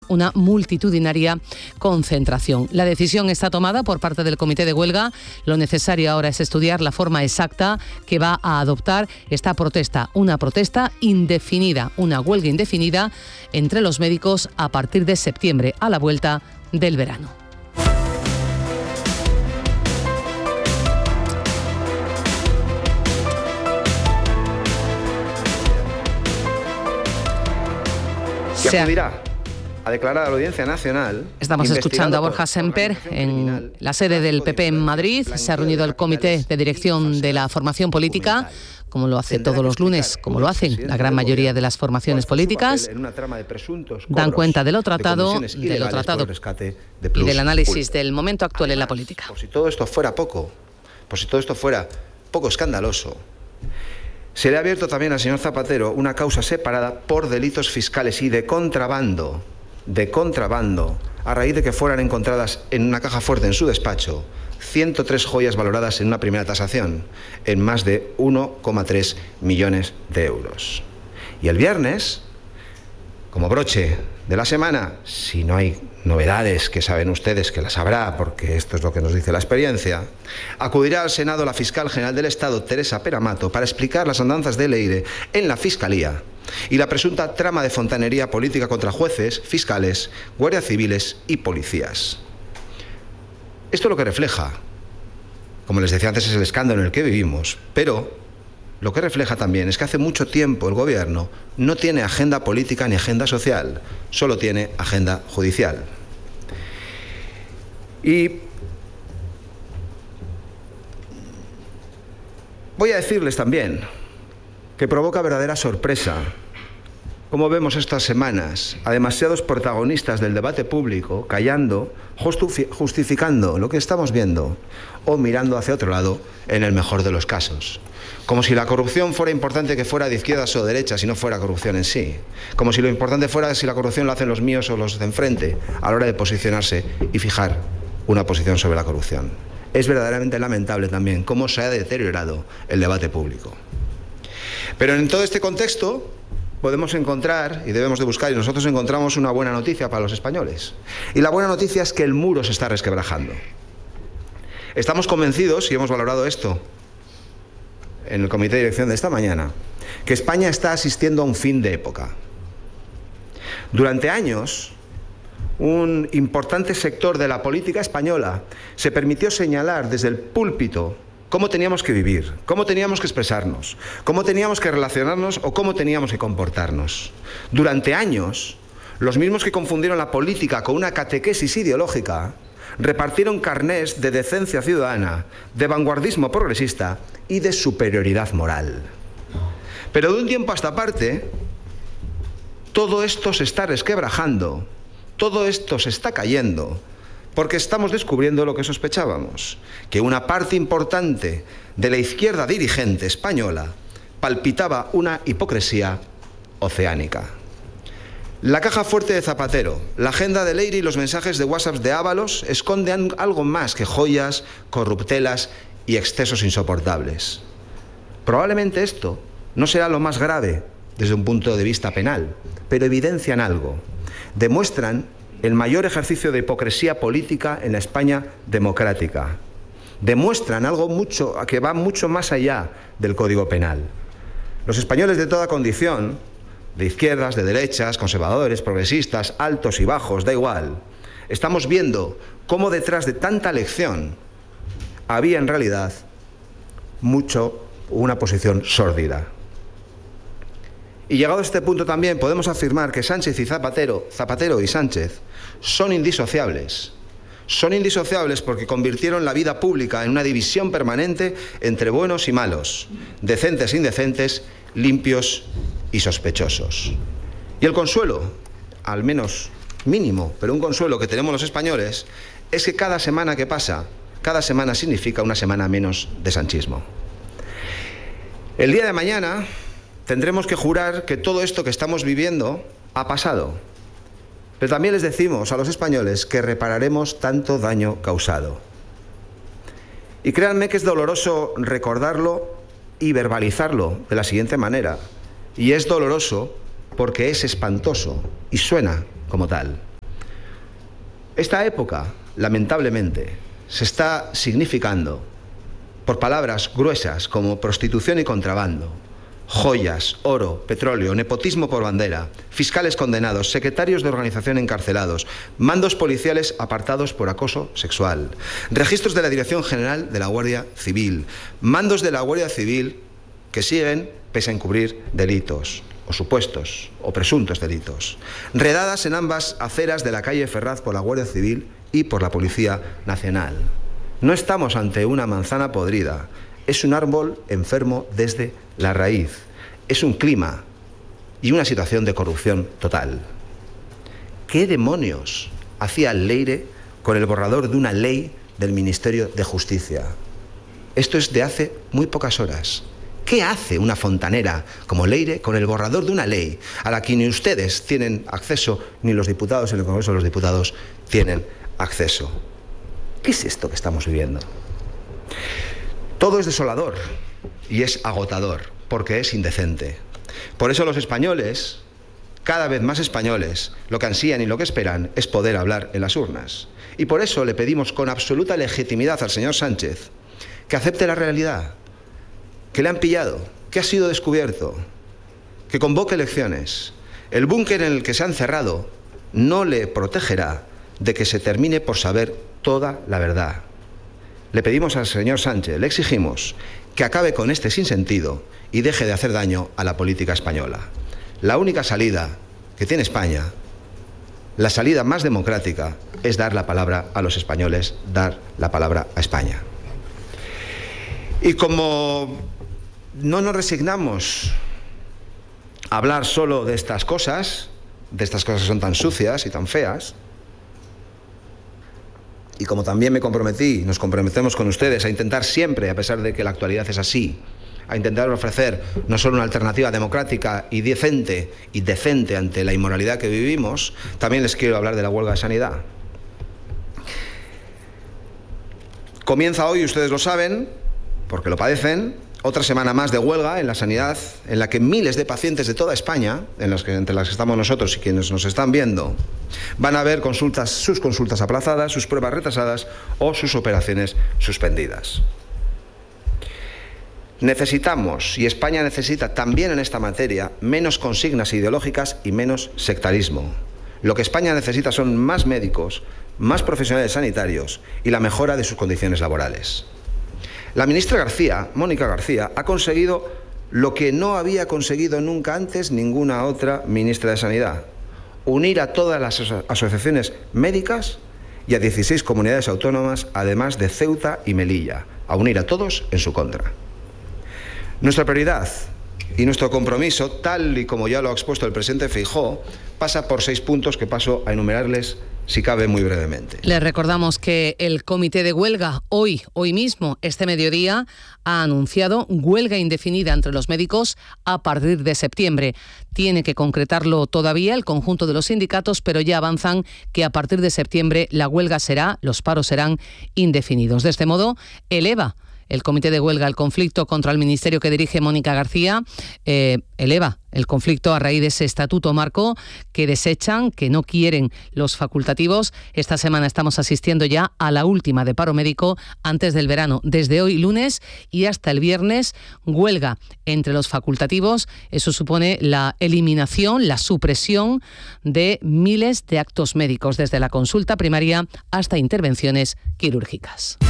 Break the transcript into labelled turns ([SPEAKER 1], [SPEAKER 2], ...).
[SPEAKER 1] una multitudinaria concentración. La decisión está tomada por parte del comité de huelga. Lo necesario ahora es estudiar la forma exacta que va a adoptar esta protesta. Una protesta indefinida, una huelga indefinida entre los médicos a partir de septiembre, a la vuelta del verano.
[SPEAKER 2] ¿Qué acudirá a declarar a la Audiencia Nacional?
[SPEAKER 1] Estamos escuchando a Borja Semper en la sede del PP en Madrid. Se ha reunido el comité de dirección de la formación política, como lo hace todos los lunes, como lo hacen la gran mayoría de las formaciones políticas. Dan cuenta de lo tratado y del análisis del momento actual en la política.
[SPEAKER 2] Por si todo esto fuera poco, escandaloso, se le ha abierto también al señor Zapatero una causa separada por delitos fiscales y de contrabando, a raíz de que fueran encontradas en una caja fuerte en su despacho 103 joyas valoradas en una primera tasación en más de 1,3 millones de euros. Y el viernes, como broche de la semana, si no hay novedades que saben ustedes que las habrá, porque esto es lo que nos dice la experiencia, acudirá al Senado la fiscal general del Estado, Teresa Peramato, para explicar las andanzas de Leire en la Fiscalía y la presunta trama de fontanería política contra jueces, fiscales, guardias civiles y policías. Esto lo que refleja, como les decía antes, es el escándalo en el que vivimos, pero lo que refleja también es que hace mucho tiempo el gobierno no tiene agenda política ni agenda social, solo tiene agenda judicial. Y voy a decirles también que provoca verdadera sorpresa cómo vemos estas semanas a demasiados protagonistas del debate público callando, justificando lo que estamos viendo o mirando hacia otro lado en el mejor de los casos. Como si la corrupción fuera importante que fuera de izquierdas o derechas y no fuera corrupción en sí. Como si lo importante fuera si la corrupción lo hacen los míos o los de enfrente a la hora de posicionarse y fijar una posición sobre la corrupción. Es verdaderamente lamentable también cómo se ha deteriorado el debate público. Pero en todo este contexto podemos encontrar, y debemos de buscar, y nosotros encontramos una buena noticia para los españoles. Y la buena noticia es que el muro se está resquebrajando. Estamos convencidos, y hemos valorado esto en el comité de dirección de esta mañana, que España está asistiendo a un fin de época. Durante años, un importante sector de la política española se permitió señalar desde el púlpito cómo teníamos que vivir, cómo teníamos que expresarnos, cómo teníamos que relacionarnos o cómo teníamos que comportarnos. Durante años, los mismos que confundieron la política con una catequesis ideológica repartieron carnés de decencia ciudadana, de vanguardismo progresista y de superioridad moral. Pero de un tiempo a esta parte, todo esto se está resquebrajando, todo esto se está cayendo, porque estamos descubriendo lo que sospechábamos, que una parte importante de la izquierda dirigente española palpitaba una hipocresía oceánica. La caja fuerte de Zapatero, la agenda de Leire y los mensajes de WhatsApp de Ábalos esconden algo más que joyas, corruptelas y excesos insoportables. Probablemente esto no será lo más grave desde un punto de vista penal, pero evidencian algo, demuestran el mayor ejercicio de hipocresía política en la España democrática. Demuestran algo que va mucho más allá del Código Penal. Los españoles de toda condición, de izquierdas, de derechas, conservadores, progresistas, altos y bajos, da igual, estamos viendo cómo detrás de tanta lección había en realidad una posición sórdida. Y llegado a este punto también podemos afirmar que Sánchez y Zapatero y Sánchez son indisociables. Son indisociables porque convirtieron la vida pública en una división permanente entre buenos y malos, decentes e indecentes, limpios y sospechosos. Y el consuelo, al menos mínimo, pero un consuelo que tenemos los españoles, es que cada semana que pasa, cada semana significa una semana menos de sanchismo. El día de mañana tendremos que jurar que todo esto que estamos viviendo ha pasado. Pero también les decimos a los españoles que repararemos tanto daño causado. Y créanme que es doloroso recordarlo y verbalizarlo de la siguiente manera. Y es doloroso porque es espantoso y suena como tal. Esta época, lamentablemente, se está significando por palabras gruesas como prostitución y contrabando, joyas, oro, petróleo, nepotismo por bandera, fiscales condenados, secretarios de organización encarcelados, mandos policiales apartados por acoso sexual, registros de la Dirección General de la Guardia Civil, mandos de la Guardia Civil que siguen pese a encubrir delitos, o supuestos, o presuntos delitos, redadas en ambas aceras de la calle Ferraz por la Guardia Civil y por la Policía Nacional. No estamos ante una manzana podrida, es un árbol enfermo desde la raíz, es un clima y una situación de corrupción total. ¿Qué demonios hacía Leire con el borrador de una ley del Ministerio de Justicia? Esto es de hace muy pocas horas. ¿Qué hace una fontanera como Leire con el borrador de una ley a la que ni ustedes tienen acceso, ni los diputados en el Congreso de los Diputados tienen acceso? ¿Qué es esto que estamos viviendo? Todo es desolador y es agotador, porque es indecente. Por eso los españoles, cada vez más españoles, lo que ansían y lo que esperan es poder hablar en las urnas. Y por eso le pedimos con absoluta legitimidad al señor Sánchez que acepte la realidad, que le han pillado, que ha sido descubierto, que convoque elecciones. El búnker en el que se ha encerrado no le protegerá de que se termine por saber toda la verdad. Le pedimos al señor Sánchez, le exigimos que acabe con este sinsentido y deje de hacer daño a la política española. La única salida que tiene España, la salida más democrática, es dar la palabra a los españoles, dar la palabra a España. Y como no nos resignamos a hablar solo de estas cosas que son tan sucias y tan feas, y como también me comprometí, nos comprometemos con ustedes a intentar siempre, a pesar de que la actualidad es así, a intentar ofrecer no solo una alternativa democrática y decente ante la inmoralidad que vivimos, también les quiero hablar de la huelga de sanidad. Comienza hoy, ustedes lo saben, porque lo padecen, otra semana más de huelga en la sanidad, en la que miles de pacientes de toda España, entre las que estamos nosotros y quienes nos están viendo, van a ver sus consultas aplazadas, sus pruebas retrasadas o sus operaciones suspendidas. Necesitamos, y España necesita también en esta materia, menos consignas ideológicas y menos sectarismo. Lo que España necesita son más médicos, más profesionales sanitarios y la mejora de sus condiciones laborales. La ministra García, Mónica García, ha conseguido lo que no había conseguido nunca antes ninguna otra ministra de Sanidad: unir a todas las asociaciones médicas y a 16 comunidades autónomas, además de Ceuta y Melilla, a unir a todos en su contra. Nuestra prioridad y nuestro compromiso, tal y como ya lo ha expuesto el presidente Feijóo, pasa por 6 puntos que paso a enumerarles, si cabe, muy brevemente.
[SPEAKER 1] Les recordamos que el comité de huelga hoy mismo, este mediodía, ha anunciado huelga indefinida entre los médicos a partir de septiembre. Tiene que concretarlo todavía el conjunto de los sindicatos, pero ya avanzan que a partir de septiembre los paros serán indefinidos. De este modo, eleva el comité de huelga el conflicto contra el ministerio que dirige Mónica García, eleva el conflicto a raíz de ese estatuto marco que desechan, que no quieren los facultativos. Esta semana estamos asistiendo ya a la última de paro médico antes del verano. Desde hoy lunes y hasta el viernes, huelga entre los facultativos. Eso supone la eliminación, la supresión de miles de actos médicos, desde la consulta primaria hasta intervenciones quirúrgicas.